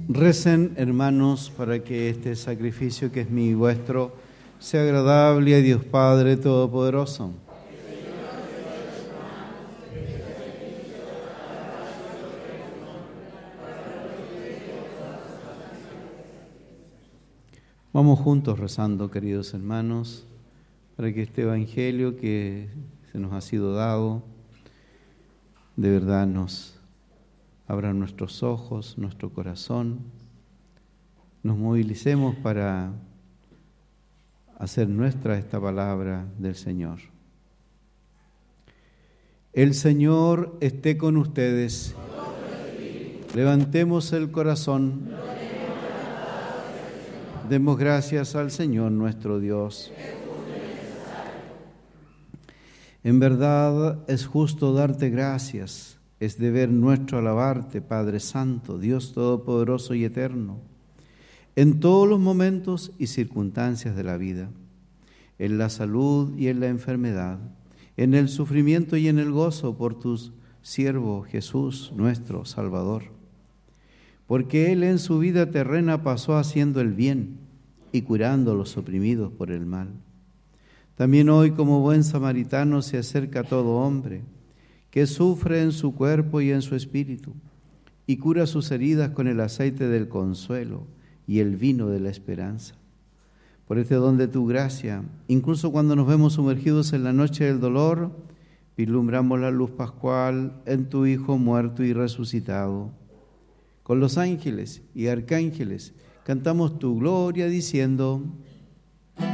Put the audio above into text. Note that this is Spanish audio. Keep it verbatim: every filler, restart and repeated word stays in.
Recen, hermanos, para que este sacrificio que es mío y vuestro sea agradable a Dios Padre Todopoderoso. Vamos juntos rezando, queridos hermanos, para que este evangelio que se nos ha sido dado, de verdad nos abra nuestros ojos, nuestro corazón, nos movilicemos para hacer nuestra esta palabra del Señor. El Señor esté con ustedes. Levantemos el corazón. Demos gracias al Señor nuestro Dios. En verdad es justo darte gracias, es deber nuestro alabarte, Padre Santo, Dios Todopoderoso y Eterno, en todos los momentos y circunstancias de la vida, en la salud y en la enfermedad, en el sufrimiento y en el gozo por tu siervo Jesús, nuestro Salvador. Porque Él en su vida terrena pasó haciendo el bien y curando a los oprimidos por el mal. También hoy, como buen samaritano, se acerca a todo hombre que sufre en su cuerpo y en su espíritu, y cura sus heridas con el aceite del consuelo y el vino de la esperanza. Por este don de tu gracia, incluso cuando nos vemos sumergidos en la noche del dolor, vislumbramos la luz pascual en tu Hijo muerto y resucitado. Con los ángeles y arcángeles cantamos tu gloria diciendo: